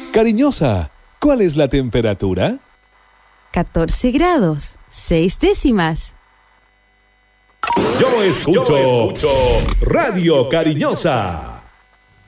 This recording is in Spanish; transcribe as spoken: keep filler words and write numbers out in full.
Cariñosa, ¿cuál es la temperatura? catorce grados, seis décimas. Yo escucho, Yo escucho Radio Cariñosa.